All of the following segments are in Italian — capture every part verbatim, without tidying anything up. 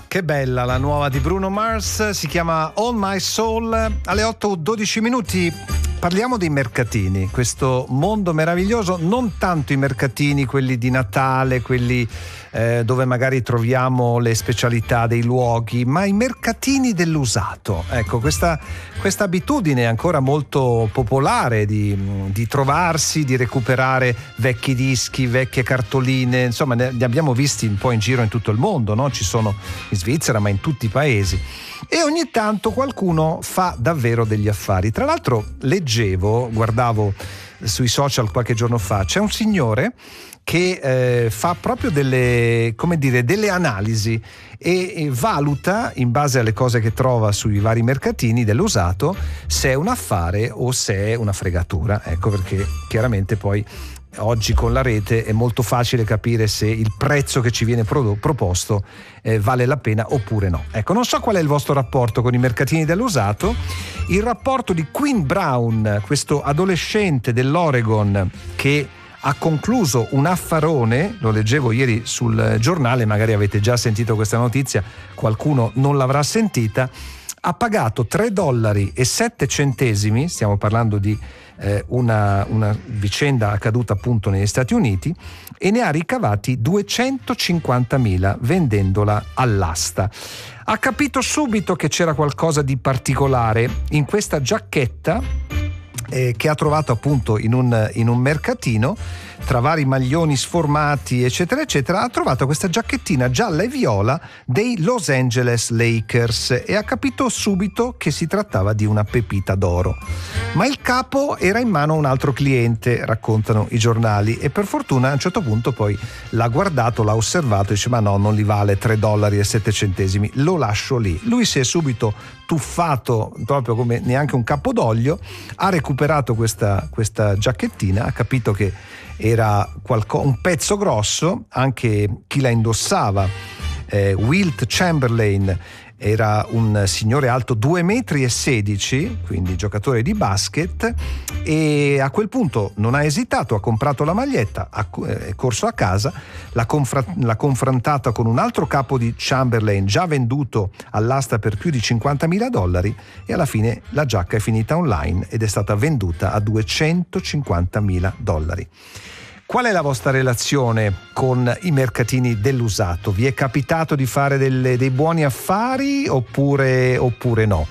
Che bella la nuova di Bruno Mars, si chiama All My Soul. Alle otto e dodici minuti parliamo dei mercatini, questo mondo meraviglioso, non tanto i mercatini, quelli di Natale, quelli eh, dove magari troviamo le specialità dei luoghi, ma i mercatini dell'usato. Ecco, questa, questa abitudine ancora molto popolare di, di trovarsi, di recuperare vecchi dischi, vecchie cartoline, insomma ne, ne abbiamo visti un po' in giro in tutto il mondo, no? Ci sono in Svizzera, ma in tutti i paesi. E ogni tanto qualcuno fa davvero degli affari. Tra l'altro leggevo, guardavo sui social qualche giorno fa, c'è un signore che eh, fa proprio delle, come dire, delle analisi e, e valuta in base alle cose che trova sui vari mercatini dell'usato se è un affare o se è una fregatura. Ecco perché chiaramente poi oggi con la rete è molto facile capire se il prezzo che ci viene pro- proposto eh, vale la pena oppure no. Ecco, non so qual è il vostro rapporto con i mercatini dell'usato. Il rapporto di Quinn Brown, questo adolescente dell'Oregon che ha concluso un affarone, lo leggevo ieri sul giornale, magari avete già sentito questa notizia, qualcuno non l'avrà sentita, ha pagato tre dollari e sette centesimi, stiamo parlando di eh, una, una vicenda accaduta appunto negli Stati Uniti, e ne ha ricavati duecentocinquantamila vendendola all'asta. Ha capito subito che c'era qualcosa di particolare in questa giacchetta eh, che ha trovato appunto in un, in un mercatino. Tra vari maglioni sformati eccetera eccetera, ha trovato questa giacchettina gialla e viola dei Los Angeles Lakers e ha capito subito che si trattava di una pepita d'oro. Ma il capo era in mano a un altro cliente, raccontano i giornali, e per fortuna a un certo punto poi l'ha guardato, l'ha osservato e dice: ma no, non li vale tre dollari e sette centesimi, lo lascio lì. Lui si è subito tuffato proprio come neanche un capo d'olio, ha recuperato questa, questa giacchettina, ha capito che era qualco, un pezzo grosso, anche chi la indossava, eh, Wilt Chamberlain, era un signore alto due metri e sedici, quindi giocatore di basket, e a quel punto non ha esitato, ha comprato la maglietta, è corso a casa, l'ha, confra- l'ha confrontata con un altro capo di Chamberlain già venduto all'asta per più di cinquantamila dollari, e alla fine la giacca è finita online ed è stata venduta a duecentocinquantamila dollari. Qual è la vostra relazione con i mercatini dell'usato? Vi è capitato di fare delle, dei buoni affari oppure, oppure no?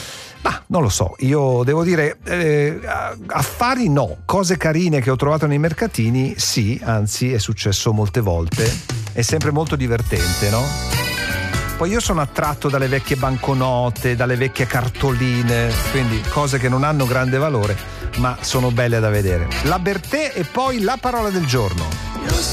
Ma non lo so, io devo dire eh, affari no, cose carine che ho trovato nei mercatini sì, anzi è successo molte volte, è sempre molto divertente, no? Poi io sono attratto dalle vecchie banconote, dalle vecchie cartoline, quindi cose che non hanno grande valore ma sono belle da vedere. La Bertè e poi la parola del giorno.